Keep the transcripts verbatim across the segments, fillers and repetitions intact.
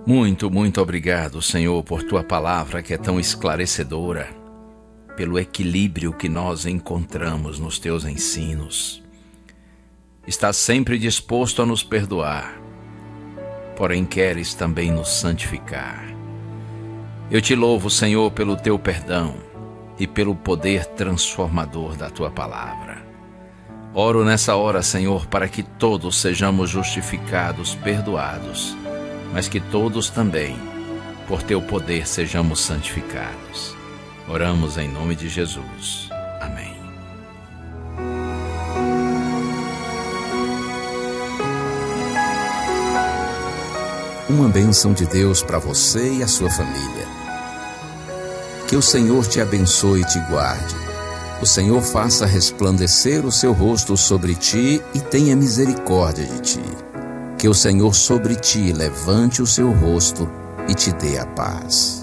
Muito, muito obrigado, Senhor, por Tua palavra que é tão esclarecedora, pelo equilíbrio que nós encontramos nos Teus ensinos. Estás sempre disposto a nos perdoar, porém queres também nos santificar. Eu te louvo, Senhor, pelo Teu perdão e pelo poder transformador da Tua palavra. Oro nessa hora, Senhor, para que todos sejamos justificados, perdoados, mas que todos também, por Teu poder, sejamos santificados. Oramos em nome de Jesus. Amém. Uma bênção de Deus para você e a sua família. Que o Senhor te abençoe e te guarde. O Senhor faça resplandecer o seu rosto sobre ti e tenha misericórdia de ti. Que o Senhor sobre ti levante o seu rosto e te dê a paz.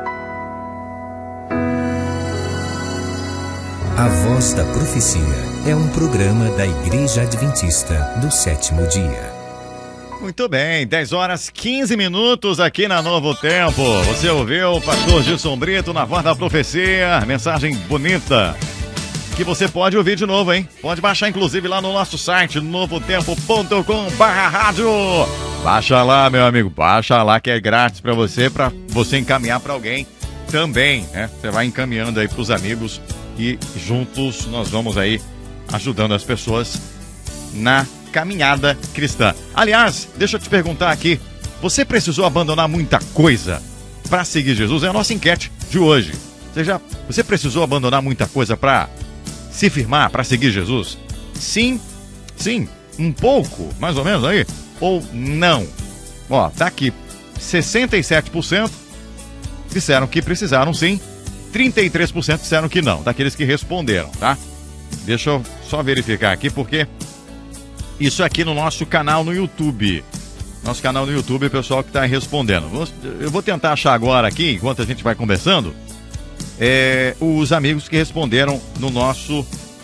A Voz da Profecia é um programa da Igreja Adventista do Sétimo Dia. Muito bem, dez horas quinze minutos aqui na Novo Tempo. Você ouviu o pastor Gilson Brito na Voz da Profecia, mensagem bonita, que você pode ouvir de novo, hein? Pode baixar, inclusive, lá no nosso site, novo tempo ponto com barra rádio. Baixa lá, meu amigo, baixa lá que é grátis para você, para você encaminhar para alguém também, né? Você vai encaminhando aí pros amigos e juntos nós vamos aí ajudando as pessoas na caminhada cristã. Aliás, deixa eu te perguntar aqui, você precisou abandonar muita coisa para seguir Jesus? É a nossa enquete de hoje. Você já, você precisou abandonar muita coisa para se firmar, para seguir Jesus? Sim, sim, um pouco, mais ou menos aí, ou não? Ó, tá aqui, sessenta e sete por cento disseram que precisaram sim, trinta e três por cento disseram que não, daqueles que responderam, tá? Deixa eu só verificar aqui, porque isso aqui no nosso canal no YouTube. Nosso canal no YouTube, o pessoal que está respondendo. Eu vou tentar achar agora aqui, enquanto a gente vai conversando, é, os amigos que responderam no nosso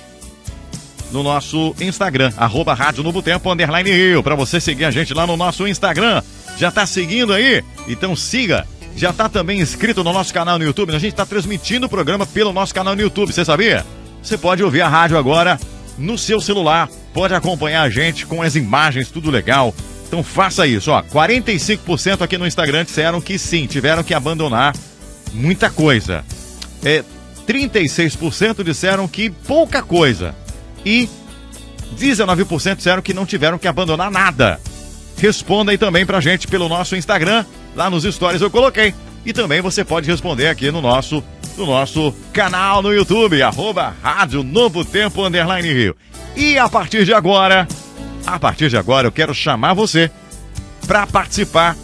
no nosso Instagram, arroba Rádio Novo Tempo, underline Rio, para você seguir a gente lá no nosso Instagram. Já tá seguindo aí? Então siga. Já tá também inscrito no nosso canal no YouTube. A gente está transmitindo o programa pelo nosso canal no YouTube, você sabia? Você pode ouvir a rádio agora no seu celular, pode acompanhar a gente com as imagens, tudo legal. Então faça isso, ó. quarenta e cinco por cento aqui no Instagram disseram que sim, tiveram que abandonar muita coisa. É, trinta e seis por cento disseram que pouca coisa. E dezenove por cento disseram que não tiveram que abandonar nada. Responda aí também pra gente pelo nosso Instagram, lá nos stories eu coloquei. E também você pode responder aqui no nosso, no nosso canal no YouTube, arroba Rádio Novo Tempo, underline Rio. E a partir de agora, a partir de agora eu quero chamar você para participar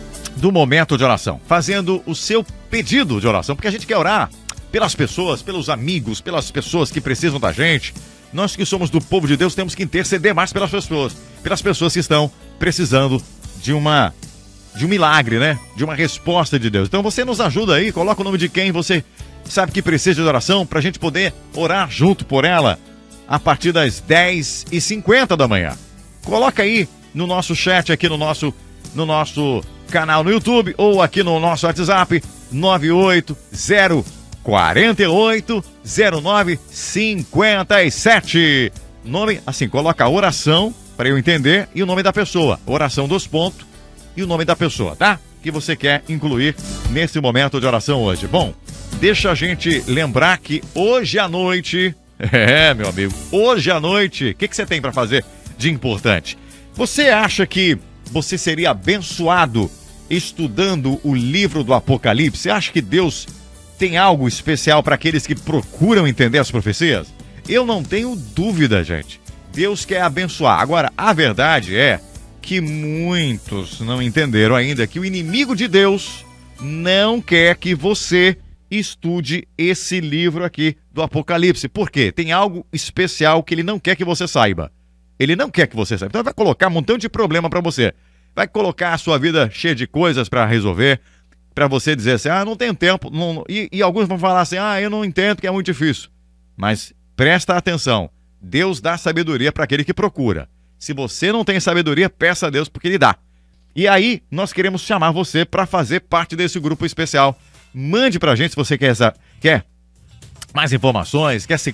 do momento de oração, fazendo o seu pedido de oração, porque a gente quer orar pelas pessoas, pelos amigos, pelas pessoas que precisam da gente. Nós que somos do povo de Deus temos que interceder mais pelas pessoas, pelas pessoas que estão precisando de uma de um milagre, né? De uma resposta de Deus. Então você nos ajuda aí, coloca o nome de quem você sabe que precisa de oração pra gente poder orar junto por ela a partir das dez e cinquenta da manhã. Coloca aí no nosso chat, aqui no nosso, no nosso canal no YouTube ou aqui no nosso WhatsApp, nove oito zero quatro oito zero nove cinco sete. Nome, assim, coloca a oração para eu entender e o nome da pessoa. Oração dos pontos e o nome da pessoa, tá? Que você quer incluir nesse momento de oração hoje. Bom, deixa a gente lembrar que hoje à noite, é, meu amigo, hoje à noite, o que, que você tem para fazer de importante? Você acha que você seria abençoado estudando o livro do Apocalipse? Você acha que Deus tem algo especial para aqueles que procuram entender as profecias? Eu não tenho dúvida, gente. Deus quer abençoar. Agora, a verdade é que muitos não entenderam ainda que o inimigo de Deus não quer que você estude esse livro aqui do Apocalipse. Por quê? Tem algo especial que ele não quer que você saiba. Ele não quer que você saiba. Então vai colocar um montão de problema para você. Vai colocar a sua vida cheia de coisas para resolver, para você dizer assim, ah, não tenho tempo. Não... E, e alguns vão falar assim, ah, eu não entendo que é muito difícil. Mas presta atenção. Deus dá sabedoria para aquele que procura. Se você não tem sabedoria, peça a Deus porque Ele dá. E aí, nós queremos chamar você para fazer parte desse grupo especial. Mande pra gente se você quer, quer mais informações, quer se